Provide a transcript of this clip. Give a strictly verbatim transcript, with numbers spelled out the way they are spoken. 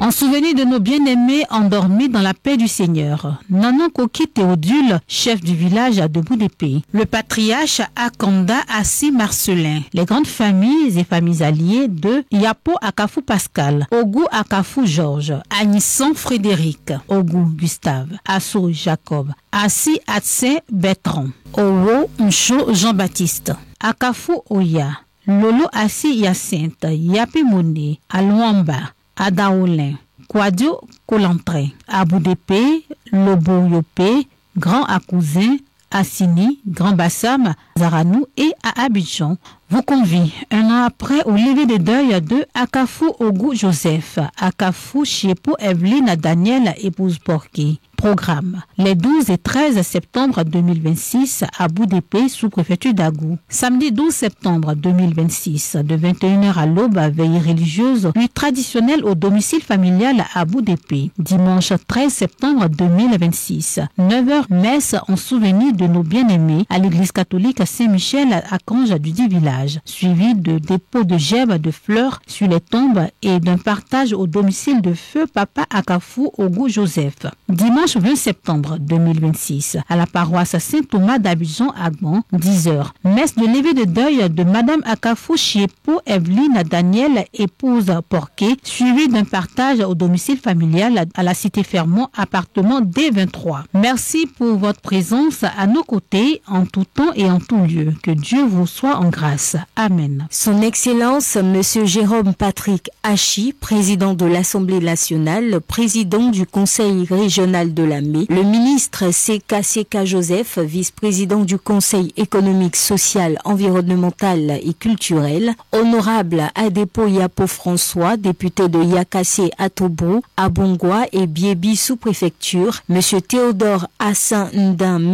En souvenir de nos bien-aimés endormis dans la paix du Seigneur, Nanon Koki Théodule, chef du village de Boudépé, le patriarche Akanda Assi Marcelin, les grandes familles et familles alliées de Yapo Akafou Pascal, Ogou Akafou Georges, Anisson Frédéric, Ogou Gustave, Assou Jacob, Assi Atse Bertrand, Owo Ncho Jean-Baptiste, Akafou Oya, Lolo Assi Hyacinthe, Yapi Mouni, Alouamba, Adaolin, Kwadio Kolantre, Aboudépé, Lobo Yopé, Grand Akousin, Assini, Grand Bassam, Zaranou et à Abidjan vous convie un an après au lever de deuil de Akafou Ogou Joseph, Akafou Chiepo Evelyne Daniel épouse Porky. Programme les douze et treize septembre deux mille vingt-six à Boudépé sous-préfecture d'Agou. Samedi douze septembre deux mille vingt-six de vingt et une heures à l'aube veille religieuse nuit traditionnelle au domicile familial à Boudépé. Dimanche treize septembre deux mille vingt-six neuf heures messe en souvenir de nos bien-aimés à l'église catholique Saint-Michel à Cange du dit village, suivi de dépôt de gerbes de fleurs sur les tombes et d'un partage au domicile de feu Papa Akafou Ogou Joseph. Dimanche vingt septembre deux mille vingt-six à la paroisse Saint-Thomas d'Abidjan Agban, dix heures. Messe de levée de deuil de Madame Akafou Chiepo Evelyne Daniel épouse Porquet, suivi d'un partage au domicile familial à la cité Fermont, appartement D vingt-trois. Merci pour votre présence à nos côtés en tout temps et en tout lieu. Que Dieu vous soit en grâce. Amen. Son Excellence Monsieur Jérôme Patrick Hachi, président de l'Assemblée nationale, président du Conseil régional de la M E, le ministre Seka Seka Joseph, vice-président du Conseil économique, social, environnemental et culturel, honorable Adepo Yapo François, député de Yakassé Atobo, Abongwa et Biebi sous-préfecture, Monsieur Théodore Assin Ndin,